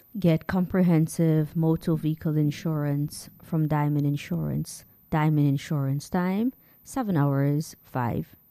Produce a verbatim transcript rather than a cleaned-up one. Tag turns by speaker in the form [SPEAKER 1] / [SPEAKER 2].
[SPEAKER 1] Get comprehensive motor vehicle insurance from Diamond Insurance. Diamond Insurance time, seven hours, five